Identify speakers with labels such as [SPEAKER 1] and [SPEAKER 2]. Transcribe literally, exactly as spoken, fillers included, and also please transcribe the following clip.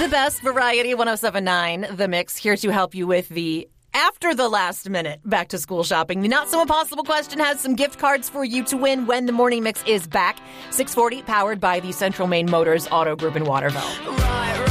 [SPEAKER 1] The best variety, one oh seven point nine, The Mix, here to help you with the after the last minute back to school shopping. The Not So Impossible question has some gift cards for you to win when the Morning Mix is back. six forty, powered by the Central Maine Motors Auto Group in Waterville.
[SPEAKER 2] Right, right.